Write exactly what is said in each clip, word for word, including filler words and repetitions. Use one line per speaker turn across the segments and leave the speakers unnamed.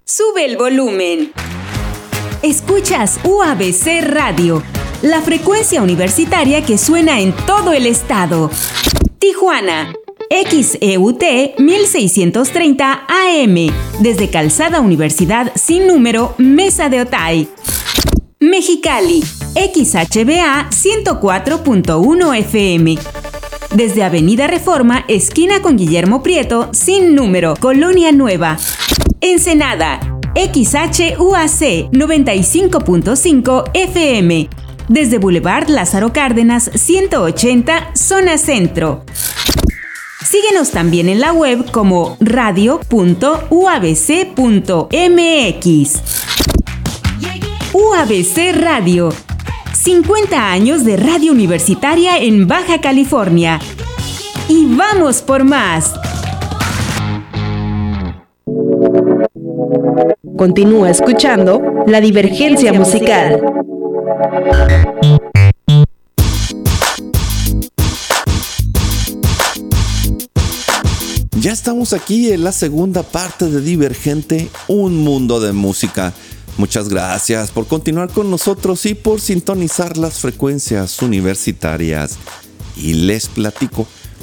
Sube el volumen. Escuchas U A B C Radio, la frecuencia universitaria que suena en todo el estado. Tijuana, X E U T mil seiscientos treinta A M, desde Calzada Universidad sin número, Mesa de Otay. Mexicali, X H B A ciento cuatro punto uno F M, desde Avenida Reforma, esquina con Guillermo Prieto, sin número, Colonia Nueva. Ensenada, X H U A C noventa y cinco punto cinco F M, desde Boulevard Lázaro Cárdenas ciento ochenta, zona centro. Síguenos también en la web como radio punto u a b c punto m x. U A B C Radio, cincuenta años de radio universitaria en Baja California. Y vamos por más.
Continúa escuchando La Divergencia Musical.
Ya estamos aquí en la segunda parte de Divergente, un mundo de música. Muchas gracias por continuar con nosotros y por sintonizar las frecuencias universitarias. Y les platico.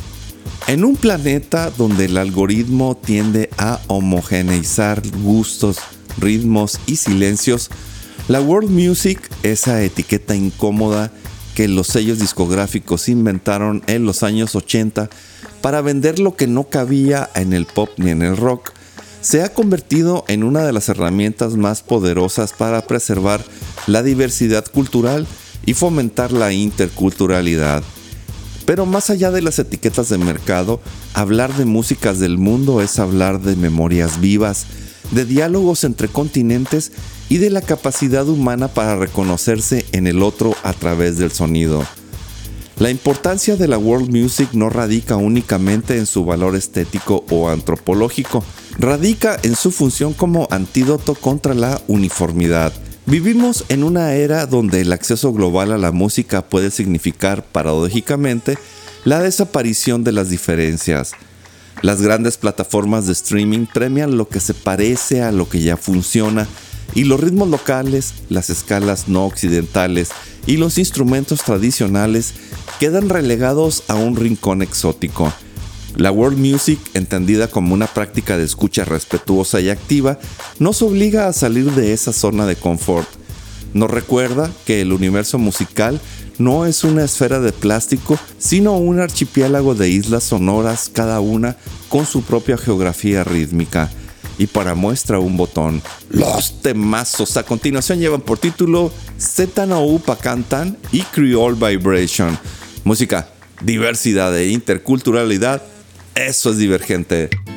En un planeta donde el algoritmo tiende a homogeneizar gustos, ritmos y silencios, la world music, esa etiqueta incómoda que los sellos discográficos inventaron en los años ochenta para vender lo que no cabía en el pop ni en el rock, se ha convertido en una de las herramientas más poderosas para preservar la diversidad cultural y fomentar la interculturalidad. Pero más allá de las etiquetas de mercado, hablar de músicas del mundo es hablar de memorias vivas, de diálogos entre continentes y de la capacidad humana para reconocerse en el otro a través del sonido. La importancia de la world music no radica únicamente en su valor estético o antropológico, radica en su función como antídoto contra la uniformidad. Vivimos en una era donde el acceso global a la música puede significar, paradójicamente, la desaparición de las diferencias. Las grandes plataformas de streaming premian lo que se parece a lo que ya funciona, y los ritmos locales, las escalas no occidentales y los instrumentos tradicionales quedan relegados a un rincón exótico. La world music, entendida como una práctica de escucha respetuosa y activa, nos obliga a salir de esa zona de confort. Nos recuerda que el universo musical no es una esfera de plástico, sino un archipiélago de islas sonoras, cada una con su propia geografía rítmica. Y para muestra un botón, los temazos a continuación llevan por título Zetano Pa Cantan y Creole Vibration. Música, diversidad e interculturalidad, eso es Divergente.